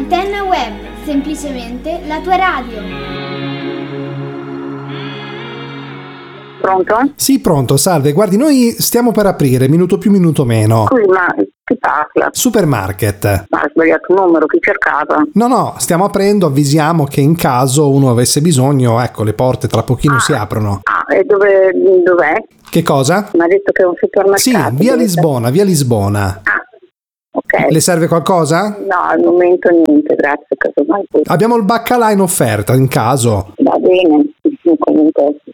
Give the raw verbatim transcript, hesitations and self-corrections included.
Antenna Web, semplicemente la tua radio. Pronto? Sì, pronto, salve. Guardi, noi stiamo per aprire, minuto più, minuto meno. Scusi, ma chi parla? Supermarket. Ma ha sbagliato il numero, chi cercava? No, no, stiamo aprendo, avvisiamo che in caso uno avesse bisogno, ecco, le porte tra pochino ah, si aprono. Ah, e dove, dov'è? Che cosa? Mi ha detto che è un supermercato. Sì, via dove Lisbona, via Lisbona. Ah, ok. Le serve qualcosa? No, al momento niente, grazie. Casomai poi. Abbiamo il baccalà in offerta, in caso. Va bene, comunque